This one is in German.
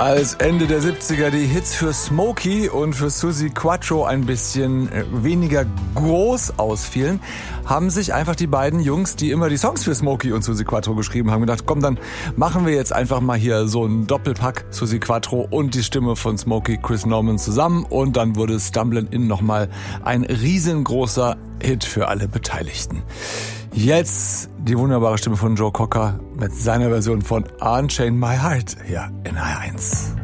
Als Ende der 70er die Hits für Smokey und für Suzi Quatro ein bisschen weniger groß ausfielen, haben sich einfach die beiden Jungs, die immer die Songs für Smokey und Suzi Quatro geschrieben haben, gedacht, komm, dann machen wir jetzt einfach mal hier so einen Doppelpack, Suzi Quatro und die Stimme von Smokey, Chris Norman zusammen, und dann wurde Stumblin' In nochmal ein riesengroßer Hit für alle Beteiligten. Jetzt die wunderbare Stimme von Joe Cocker mit seiner Version von Unchain My Heart hier in HR1.